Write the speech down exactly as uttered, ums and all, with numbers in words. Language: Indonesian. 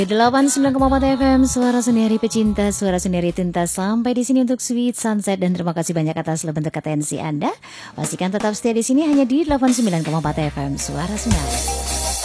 delapan puluh sembilan koma empat F M Suara Sendiri Pecinta, Suara Sendiri Tuntas. Sampai di sini untuk Sweet Sunset dan terima kasih banyak atas bentuk atensi Anda. Pastikan tetap setia di sini hanya di delapan puluh sembilan koma empat F M Suara Sendiri.